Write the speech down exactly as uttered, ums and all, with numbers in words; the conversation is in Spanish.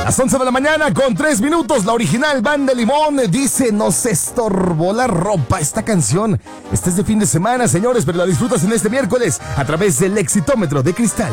Las once de la mañana con tres minutos, la original Banda Limón dice: nos estorbó la ropa. Esta canción, esta es de fin de semana, señores, pero la disfrutas en este miércoles a través del Exitómetro de Cristal.